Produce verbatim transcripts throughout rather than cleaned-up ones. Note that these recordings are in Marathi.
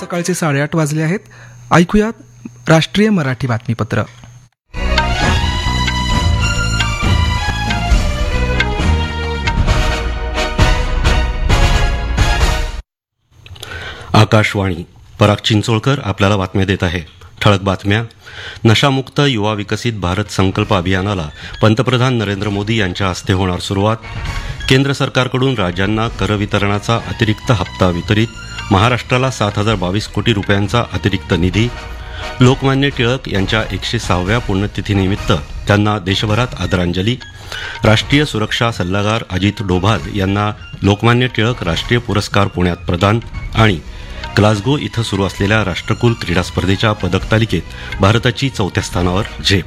सकाळचे साडेआठ वाजले आहेत. ऐकूयात राष्ट्रीय मराठी बातमीपत्र. आकाशवाणी. पराग चिंचोळकर आपल्याला बातम्या देत आहे. ठळक बातम्या. नशामुक्त युवा विकसित भारत संकल्प अभियानाला पंतप्रधान नरेंद्र मोदी यांच्या हस्ते होणार सुरुवात. केंद्र सरकारकडून राज्यांना करवितरणाचा अतिरिक्त हप्ता वितरित. महाराष्ट्राला सात हजार बावीस कोटी रुपयांचा अतिरिक्त निधी. लोकमान्य टिळक यांच्या एकशे सहाव्या पुण्यतिथीनिमित्त त्यांना देशभरात आदरांजली. राष्ट्रीय सुरक्षा सल्लागार अजित डोभाल यांना लोकमान्य टिळक राष्ट्रीय पुरस्कार पुण्यात प्रदान. आणि ग्लासगो इथं सुरू असलेल्या राष्ट्रकुल क्रीडा स्पर्धेच्या पदक तालिकेत भारताची चौथ्या स्थानावर झेप.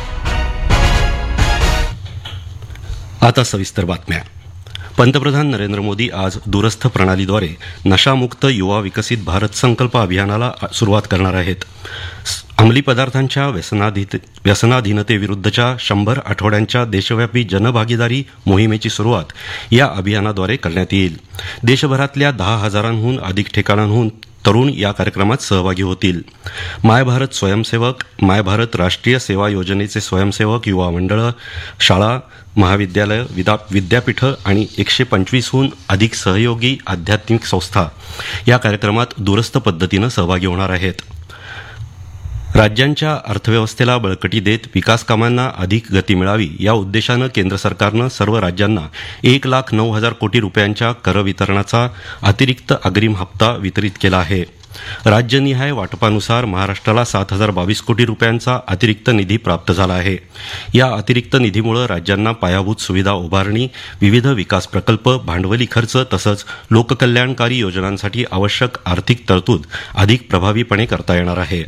आता सविस्तर बातम्या. पंतप्रधान नरेंद्र मोदी आज दूरस्थ प्रणालीद्वारे नशामुक्त युवा विकसित भारत संकल्प अभियानाला सुरुवात करणार आहेत. अंमली पदार्थांच्या व्यसनाधीनतेविरुद्धच्या शंभर आठवड्यांच्या देशव्यापी जनभागीदारी मोहिमेची सुरुवात या अभियानाद्वारे करण्यात येईल. देशभरातल्या दहा हजारांहून अधिक ठिकाणांहून तरुण या कार्यक्रमात सहभागी होतील. माय भारत स्वयंसेवक, माय भारत राष्ट्रीय सेवा योजनेचे स्वयंसेवक, युवा मंडळं, शाळा, महाविद्यालय, विद्यापीठं आणि एकशे पंचवीसहून अधिक सहयोगी आध्यात्मिक संस्था या कार्यक्रमात दूरस्थ पद्धतीनं सहभागी होणार आहेत. राज्यांच्या अर्थव्यवस्थेला बळकटी देत विकास कामांना अधिक गती मिळावी या उद्देशानं केंद्र सरकारनं सर्व राज्यांना एक लाख नऊ हजार कोटी रुपयांच्या करवितरणाचा अतिरिक्त अग्रिम हप्ता वितरित केला आहे. राज्यनिहाय वाटपानुसार महाराष्ट्राला सात हजार बावीस कोटी रुपयांचा अतिरिक्त निधी प्राप्त झाला आहे. या अतिरिक्त निधीमुळे राज्यांना पायाभूत सुविधा उभारणी, विविध विकास प्रकल्प, भांडवली खर्च तसंच लोककल्याणकारी योजनांसाठी आवश्यक आर्थिक तरतूद अधिक प्रभावीपणे करता येणार आहे.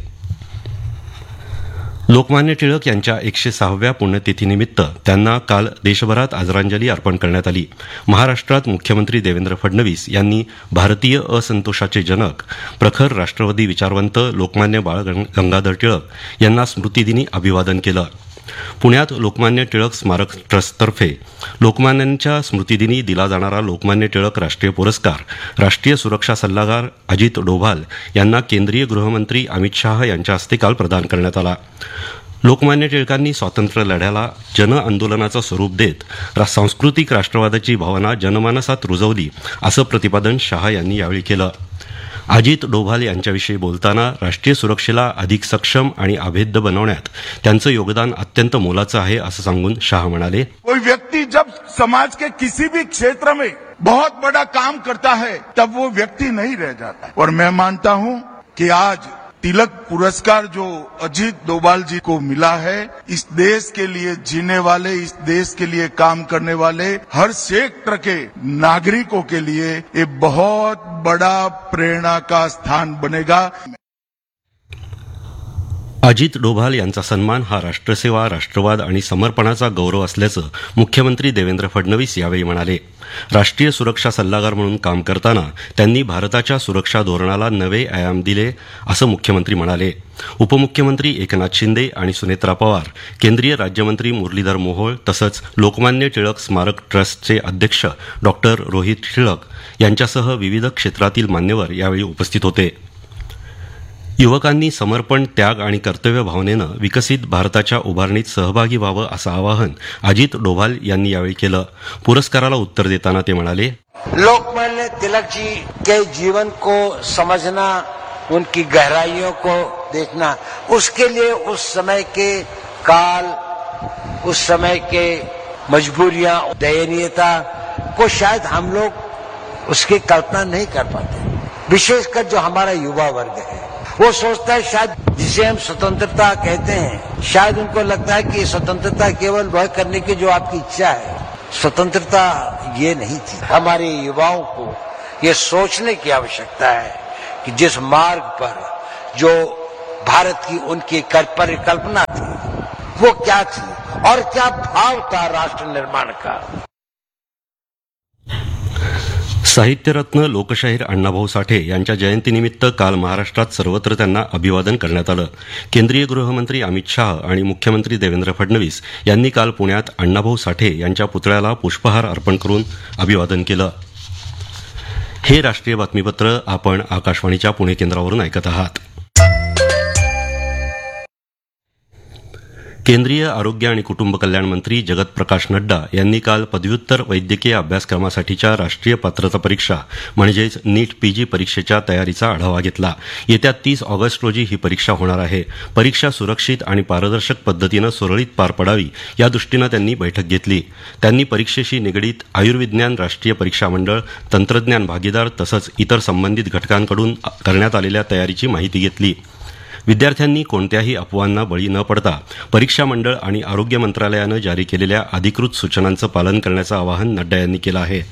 लोकमान्य टिळक यांच्या एकशे सहाव्या पुण्यतिथीनिमित्त त्यांना काल देशभरात आदरांजली अर्पण करण्यात आली. महाराष्ट्रात मुख्यमंत्री देवेंद्र फडणवीस यांनी भारतीय असंतोषाचे जनक, प्रखर राष्ट्रवादी विचारवंत लोकमान्य बाळ गंगाधर टिळक यांना स्मृतिदिनी अभिवादन केलं. पुण्यात लोकमान्य टिळक स्मारक ट्रस्टतर्फे लोकमान्यांच्या स्मृतिदिनी दिला जाणारा लोकमान्य टिळक राष्ट्रीय पुरस्कार राष्ट्रीय सुरक्षा सल्लागार अजित डोभाल यांना केंद्रीय गृहमंत्री अमित शाह यांच्या हस्ते काल प्रदान करण्यात आला. लोकमान्य टिळकांनी स्वातंत्र्य लढ्याला जन आंदोलनाचं स्वरूप देत सांस्कृतिक राष्ट्रवादाची भावना जनमानसात रुजवली असं प्रतिपादन शाह यांनी यावेळी केलं. अजित डोभाल यांच्याविषयी बोलताना राष्ट्रीय सुरक्षेला अधिक सक्षम आणि अभेद्य बनवण्यात त्यांचं योगदान अत्यंत मोलाचं आहे असं सांगून शाह म्हणाले, कोई व्यक्ति जब समाज के किसी भी क्षेत्र में बहुत बड़ा काम करता है तब वो व्यक्ति नहीं रह जाता. और मैं मानता हूं कि आज तिलक पुरस्कार जो अजीत डोभाल जी को मिला है, इस देश के लिए जीने वाले, इस देश के लिए काम करने वाले हर क्षेत्र के नागरिकों के लिए ये बहुत बड़ा प्रेरणा का स्थान बनेगा. अजित डोभाल यांचा सन्मान हा राष्ट्रसेवा, राष्ट्रवाद आणि समर्पणाचा गौरव असल्याचं मुख्यमंत्री देवेंद्र फडणवीस यावेळी म्हणाले. राष्ट्रीय सुरक्षा सल्लागार म्हणून काम करताना त्यांनी भारताच्या सुरक्षा धोरणाला नवे आयाम दिले असं मुख्यमंत्री म्हणाले. उपमुख्यमंत्री एकनाथ शिंदे आणि सुनेत्रा पवार, केंद्रीय राज्यमंत्री मुरलीधर मोहोळ तसंच लोकमान्य टिळक स्मारक ट्रस्टचे अध्यक्ष डॉक्टर रोहित टिळक यांच्यासह विविध क्षेत्रातील मान्यवर यावेळी उपस्थित होते. युवकांनी समर्पण, त्याग आणि कर्तव्य भावनेनं विकसित भारताच्या उभारणीत सहभागी व्हावं असं आवाहन अजित डोभाल यांनी यावेळी केलं. पुरस्काराला उत्तर देताना ते म्हणाले, लोकमान्य तिलक जी के जीवन को समझना, उनकी गहराइयों को देखना, उसके लिए उस समय के काल, उस समय के मजबूरियां, दयनीयता को शायद हम लोग उसकी कल्पना नहीं कर पाते. विशेषकर जो हमारा युवा वर्ग है वो सोचता है शायद जिसे हम स्वतंत्रता कहते हैं, शायद उनको लगता है कि स्वतंत्रता केवल वह करने की जो आपकी इच्छा है. स्वतंत्रता ये नहीं थी. हमारे युवाओं को ये सोचने की आवश्यकता है कि जिस मार्ग पर जो भारत की उनकी परिकल्पना थी वो क्या थी और क्या भाव था राष्ट्र निर्माण का. साहित्यरत्न लोकशाहीर अण्णाभाऊ साठे यांच्या जयंतीनिमित्त काल महाराष्ट्रात सर्वत्र त्यांना अभिवादन करण्यात आलं. केंद्रीय गृहमंत्री अमित शाह आणि मुख्यमंत्री देवेंद्र फडणवीस यांनी काल पुण्यात अण्णाभाऊ साठे यांच्या पुतळ्याला पुष्पहार अर्पण करून अभिवादन केलं. हे राष्ट्रीय बातमीपत्र आपण आकाशवाणीच्या पुणे केंद्रावरून ऐकत आहात. केंद्रीय आरोग्य आणि कुटुंब कल्याण मंत्री जगत प्रकाश नड्डा यांनी काल पदव्युत्तर वैद्यकीय अभ्यासक्रमासाठीच्या राष्ट्रीय पात्रता परीक्षा म्हणजेच नीट पीजी परीक्षेच्या तयारीचा आढावा घेतला. येत्या तीस ऑगस्ट रोजी ही परीक्षा होणार आहे. परीक्षा सुरक्षित आणि पारदर्शक पद्धतीनं सुरळीत पार पडावी या दृष्टीनं त्यांनी बैठक घेतली. त्यांनी परीक्षेशी निगडीत आयुर्विज्ञान राष्ट्रीय परीक्षा मंडळ, तंत्रज्ञान भागीदार तसंच इतर संबंधित घटकांकडून करण्यात आलेल्या तयारीची माहिती घेतली. विद्यार्थ्यांनी कोणत्याही अफवांना बळी न पडता परीक्षा मंडळ आणि आरोग्य मंत्रालयानं जारी केलेल्या अधिकृत सूचनांचं पालन करण्याचं आवाहन नड्डा यांनी केलं आहे.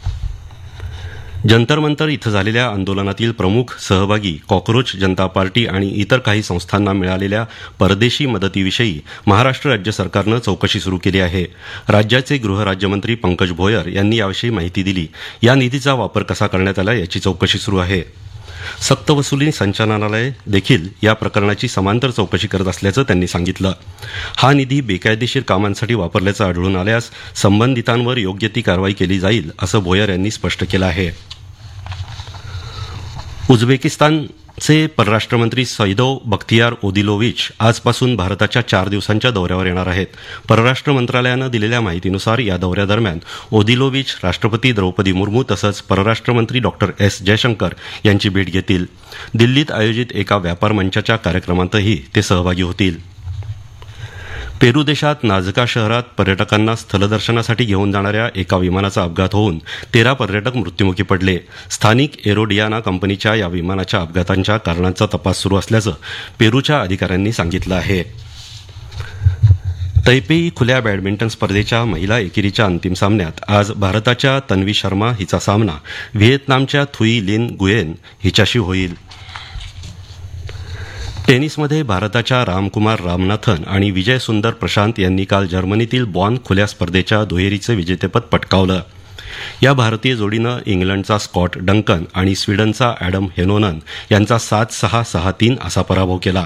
जंतर मंतर इथं झालेल्या आंदोलनातील प्रमुख सहभागी कॉक्रोच जनता पार्टी आणि इतर काही संस्थांना मिळालेल्या परदेशी मदतीविषयी महाराष्ट्र राज्य सरकारनं चौकशी सुरू केली आहे. राज्याचे गृहराज्यमंत्री पंकज भोयर यांनी याविषयी माहिती दिली. या निधीचा वापर कसा करण्यात आला याची चौकशी सुरू आहे. सक्तवसुली संचालनालय देखील या प्रकरणाची समांतर चौकशी करत असल्याचं त्यांनी सांगितलं. हा निधी बेकायदेशीर कामांसाठी वापरल्याचं आढळून आल्यास संबंधितांवर योग्य ती कारवाई केली जाईल असं भोयर यांनी स्पष्ट केलं आहे. उझबेकिस्तानचे परराष्ट्रमंत्री सैदोव बख्तियार ओदिलोविच आजपासून भारताच्या चार दिवसांच्या दौऱ्यावर येणार आहेत. परराष्ट्र मंत्रालयानं दिलेल्या माहितीनुसार या दौऱ्यादरम्यान ओदिलोविच राष्ट्रपती द्रौपदी मुर्मू तसंच परराष्ट्रमंत्री डॉक्टर एस जयशंकर यांची भेट घेतील. दिल्लीत आयोजित एका व्यापार मंचाच्या कार्यक्रमातही ते सहभागी होतील. पेरू देशात नाझका शहरात पर्यटकांना स्थलदर्शनासाठी घेऊन जाणाऱ्या एका विमानाचा अपघात होऊन तेरा पर्यटक मृत्युमुखी पडले. स्थानिक एरोडियाना कंपनीच्या या विमानाच्या अपघातांच्या कारणांचा तपास सुरू असल्याचं पेरूच्या अधिकाऱ्यांनी सांगितलं आहे. तैपेई खुल्या बॅडमिंटन स्पर्धेच्या महिला एकेरीच्या अंतिम सामन्यात आज भारताच्या तन्वी शर्मा हिचा सामना व्हिएतनामच्या थुई लिन गुयेन हिच्याशी होईल. टेनिसमध्ये भारताच्या रामकुमार रामनाथन आणि विजय सुंदर प्रशांत यांनी काल जर्मनीतील बॉन खुल्या स्पर्धेच्या दुहेरीचं विजेतेपद पटकावलं. या भारतीय जोडीनं इंग्लंडचा स्कॉट डंकन आणि स्वीडनचा अॅडम हेनोनन यांचा सात सहा सहा तीन असा पराभव केला.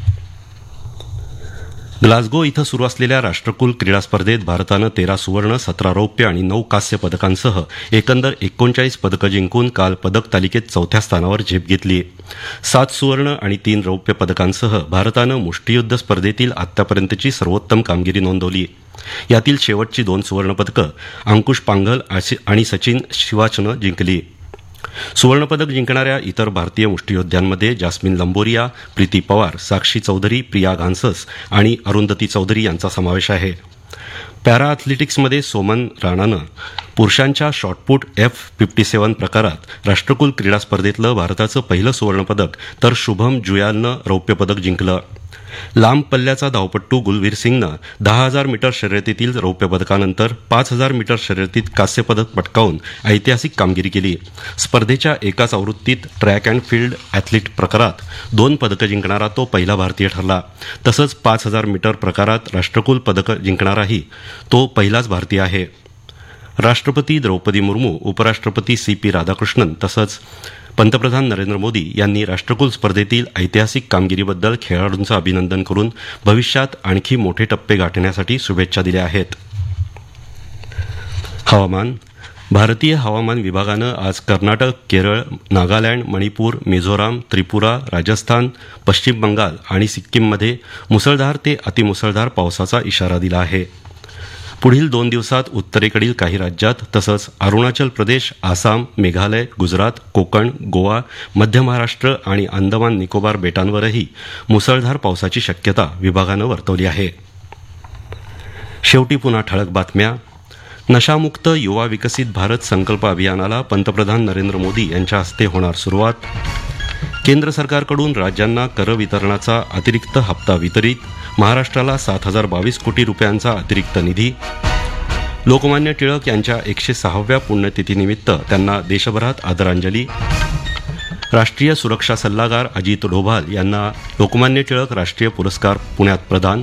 ग्लासगो इथं सुरू असलेल्या राष्ट्रकुल क्रीडा स्पर्धेत भारतानं तेरा सुवर्ण, सतरा रौप्य आणि नऊ कांस्य पदकांसह एकंदर एकोणचाळीस पदकं जिंकून काल पदक तालिकेत चौथ्या स्थानावर झेप घेतली. सात सुवर्ण आणि तीन रौप्य पदकांसह भारतानं मुष्टियुद्ध स्पर्धेतील आतापर्यंतची सर्वोत्तम कामगिरी नोंदवली. यातील शेवटची दोन सुवर्ण पदकं अंकुश पांघल आणि सचिन शिवाचनं जिंकली. सुवर्णपदक जिंकणाऱ्या इतर भारतीय मुष्टियोद्ध्यांमध्ये जास्मिन लंबोरिया, प्रीती पवार, साक्षी चौधरी, प्रिया घानसस आणि अरुंधती चौधरी यांचा समावेश आहे. पॅरा अथलेटिक्समध्ये सोमन राणानं पुरुषांच्या शॉटपुट एफ फिफ्टी सेव्हन प्रकारात राष्ट्रकुल क्रीडा स्पर्धेतलं भारताचं पहिलं सुवर्णपदक तर शुभम जुयालनं रौप्य पदक जिंकलं. लांब पल्ल्याचा धावपट्टू गुलवीर सिंगनं दहा हजार मीटर शर्यतीतील रौप्य पदकानंतर पाच हजार मीटर शर्यतीत कांस्य पदक पटकावून ऐतिहासिक कामगिरी केली. स्पर्धेच्या एकाच आवृत्तीत ट्रॅक अँड फील्ड ॲथलीट प्रकारात दोन पदकं जिंकणारा तो पहिला भारतीय ठरला. तसंच पाच हजार मीटर प्रकारात राष्ट्रकुल पदकं जिंकणाराही तो पहिलाच भारतीय आहे. राष्ट्रपती द्रौपदी मुर्मू, उपराष्ट्रपती सी पी राधाकृष्णन तसंच पंतप्रधान नरेंद्र मोदी यांनी राष्ट्रकुल स्पर्धेतील ऐतिहासिक कामगिरीबद्दल खेळाडूंचं अभिनंदन करून भविष्यात आणखी मोठे टप्पे गाठण्यासाठी शुभेच्छा दिल्या आहेत. हवामान. भारतीय हवामान विभागानं आज कर्नाटक, केरळ, नागालँड, मणिपूर, मिझोराम, त्रिपुरा, राजस्थान, पश्चिम बंगाल आणि सिक्कीममध्ये मुसळधार ते अतिमुसळधार पावसाचा इशारा दिला आहे. पुढील दोन दिवसात उत्तरेकडील काही राज्यात तसंच अरुणाचल प्रदेश, आसाम, मेघालय, गुजरात, कोकण, गोवा, मध्य महाराष्ट्र आणि अंदमान निकोबार बेटांवरही मुसळधार पावसाची शक्यता विभागानं वर्तवली आहे. शेवटी पुन्हा ठळक बातम्या. नशामुक्त युवा विकसित भारत संकल्प अभियानाला पंतप्रधान नरेंद्र मोदी यांच्या हस्ते होणार सुरुवात. केंद्र सरकारकडून राज्यांना कर वितरणाचा अतिरिक्त हप्ता वितरित. महाराष्ट्राला सात हजार बावीस कोटी रुपयांचा अतिरिक्त निधी. लोकमान्य टिळक यांच्या एकशे सहाव्या पुण्यतिथीनिमित्त त्यांना देशभरात आदरांजली. राष्ट्रीय सुरक्षा सल्लागार अजित डोभाल यांना लोकमान्य टिळक राष्ट्रीय पुरस्कार पुण्यात प्रदान.